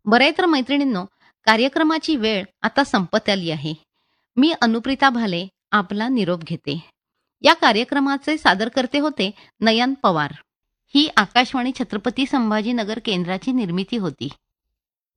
बरं तर मैत्रिणींनो, कार्यक्रमाची वेळ आता संपत आली आहे. मी अनुप्रिता भाले आपला निरोप घेते. या कार्यक्रमाचे सादरकर्ते होते नयन पवार. ही आकाशवाणी छत्रपती संभाजीनगर केंद्राची निर्मिती होती.